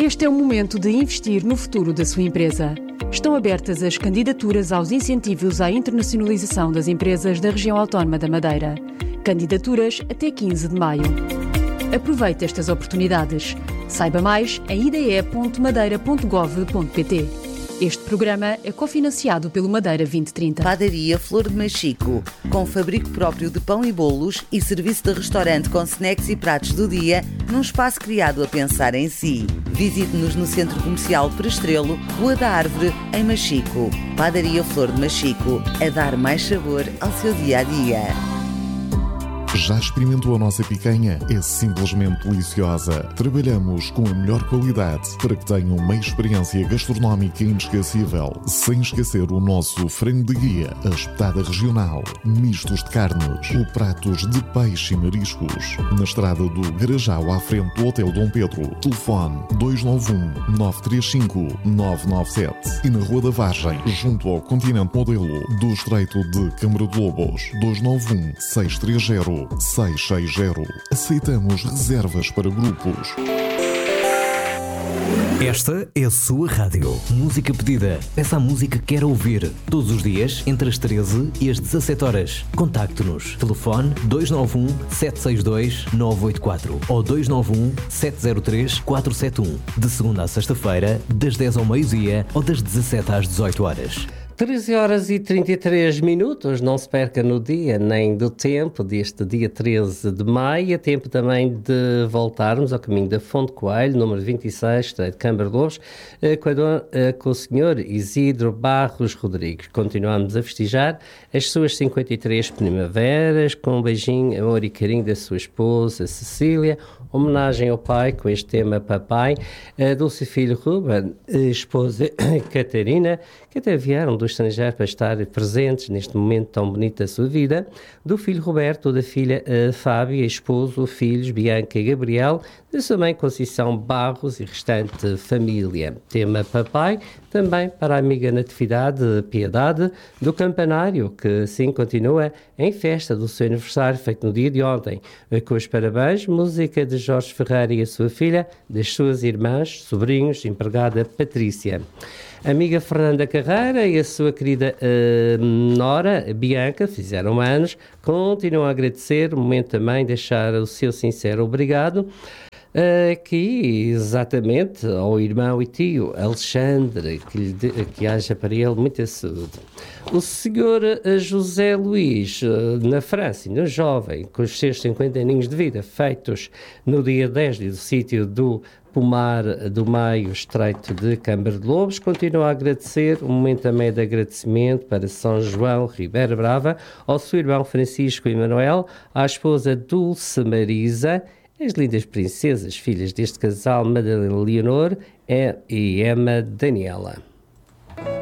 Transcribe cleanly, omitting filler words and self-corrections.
Este é o momento de investir no futuro da sua empresa. Estão abertas as candidaturas aos incentivos à internacionalização das empresas da região autónoma da Madeira. Candidaturas até 15 de maio. Aproveite estas oportunidades. Saiba mais em ide.madeira.gov.pt. Este programa é cofinanciado pelo Madeira 2030. Padaria Flor de Machico, com fabrico próprio de pão e bolos e serviço de restaurante com snacks e pratos do dia, num espaço criado a pensar em si. Visite-nos no Centro Comercial Prestrelo, Rua da Árvore, em Machico. Padaria Flor de Machico, a dar mais sabor ao seu dia-a-dia. Já experimentou a nossa picanha? É simplesmente deliciosa. Trabalhamos com a melhor qualidade para que tenham uma experiência gastronómica inesquecível. Sem esquecer o nosso frango de guia, a espetada regional, mistos de carnes, ou pratos de peixe e mariscos. Na estrada do Garajal, à frente do Hotel Dom Pedro. Telefone 291-935-997. E na Rua da Vargem, junto ao Continente Modelo do Estreito de Câmara de Lobos. 291-630-660. Aceitamos reservas para grupos. Esta é a sua rádio. Música pedida. Peça a música que quer ouvir. Todos os dias, entre as 13 e as 17 horas. Contacte-nos. Telefone 291-762-984 ou 291-703-471. De segunda a sexta-feira, das 10 ao meio-dia ou das 17 às 18 horas. 13 horas e 33 minutos, não se perca no dia nem do tempo deste dia 13 de maio, é tempo também de voltarmos ao caminho da Fonte Coelho, número 26, Estreito de Câmara de Lobos, com o Sr. Isidro Barros Rodrigues. Continuamos a festejar as suas 53 primaveras, com um beijinho, amor e carinho da sua esposa Cecília, homenagem ao pai com este tema Papai, do seu filho Ruben, esposa Catarina, que até vieram do estrangeiro para estar presentes neste momento tão bonito da sua vida, do filho Roberto, da filha Fábia, esposo, filhos Bianca e Gabriel, da sua mãe Conceição Barros e restante família. Tema Papai, também para a amiga Natividade Piedade, do Campanário, que assim continua em festa do seu aniversário, feito no dia de ontem. Com os parabéns, música de Jorge Ferreira e a sua filha, das suas irmãs, sobrinhos, empregada Patrícia. Amiga Fernanda Carreira e a sua querida nora Bianca fizeram anos, continuam a agradecer, o momento também deixar o seu sincero obrigado aqui exatamente ao irmão e tio Alexandre, que haja para ele muita saúde. O senhor José Luís, na França, ainda jovem, com os seus 50 aninhos de vida, feitos no dia 10 do sítio do Pomar do Meio, Estreito de Câmara de Lobos, continua a agradecer, um momento também de agradecimento para São João Ribeira Brava, ao seu irmão Francisco Emanuel, à esposa Dulce Marisa, as lindas princesas, filhas deste casal, Madalena Leonor e Emma Daniela.